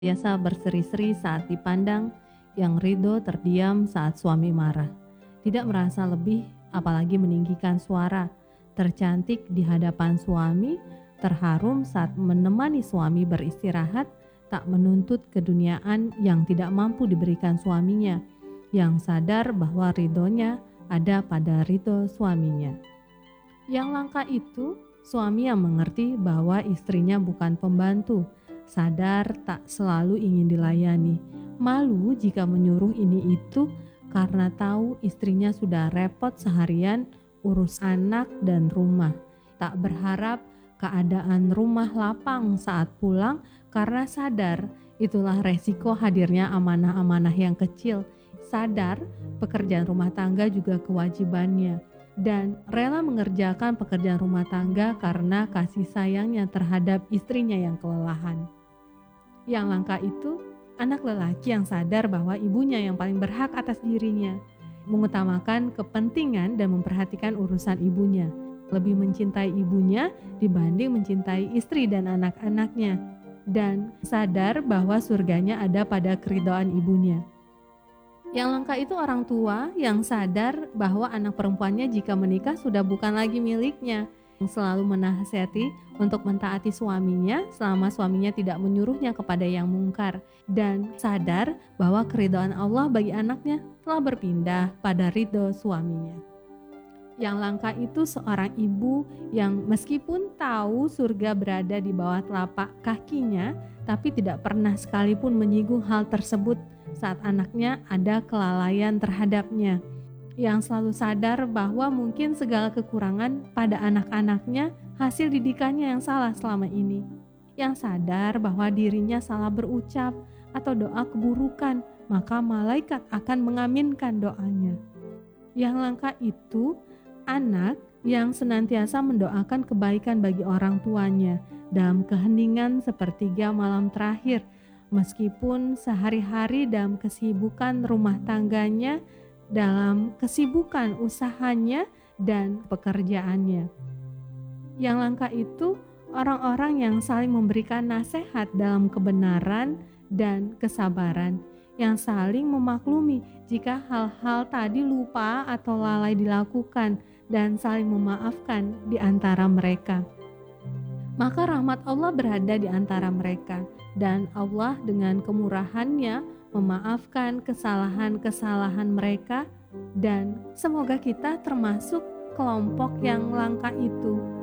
biasa berseri-seri saat dipandang, yang ridho terdiam saat suami marah. Tidak merasa lebih, apalagi meninggikan suara. Tercantik di hadapan suami, terharum saat menemani suami beristirahat, tak menuntut keduniaan yang tidak mampu diberikan suaminya, yang sadar bahwa ridhonya ada pada ridho suaminya. Yang langka itu, suami yang mengerti bahwa istrinya bukan pembantu, sadar tak selalu ingin dilayani, malu jika menyuruh ini itu karena tahu istrinya sudah repot seharian urus anak dan rumah. Tak berharap keadaan rumah lapang saat pulang karena sadar itulah resiko hadirnya amanah-amanah yang kecil. Sadar pekerjaan rumah tangga juga kewajibannya dan rela mengerjakan pekerjaan rumah tangga karena kasih sayangnya terhadap istrinya yang kelelahan. Yang langka itu anak lelaki yang sadar bahwa ibunya yang paling berhak atas dirinya, mengutamakan kepentingan dan memperhatikan urusan ibunya, lebih mencintai ibunya dibanding mencintai istri dan anak-anaknya, dan sadar bahwa surganya ada pada keridhaan ibunya. Yang langka itu orang tua yang sadar bahwa anak perempuannya jika menikah sudah bukan lagi miliknya, yang selalu menasihati untuk mentaati suaminya selama suaminya tidak menyuruhnya kepada yang mungkar, dan sadar bahwa keridhaan Allah bagi anaknya telah berpindah pada ridho suaminya. Yang langka itu seorang ibu yang meskipun tahu surga berada di bawah telapak kakinya, tapi tidak pernah sekalipun menyinggung hal tersebut saat anaknya ada kelalaian terhadapnya. Yang selalu sadar bahwa mungkin segala kekurangan pada anak-anaknya hasil didikannya yang salah selama ini. Yang sadar bahwa dirinya salah berucap atau doa keburukan, maka malaikat akan mengaminkan doanya. Yang langka itu anak yang senantiasa mendoakan kebaikan bagi orang tuanya dalam keheningan sepertiga malam terakhir, meskipun sehari-hari dalam kesibukan rumah tangganya, dalam kesibukan usahanya dan pekerjaannya. Yang langka itu orang-orang yang saling memberikan nasihat dalam kebenaran dan kesabaran, yang saling memaklumi jika hal-hal tadi lupa atau lalai dilakukan dan saling memaafkan di antara mereka. Maka rahmat Allah berada di antara mereka, dan Allah dengan kemurahannya memaafkan kesalahan-kesalahan mereka, dan semoga kita termasuk kelompok yang langka itu.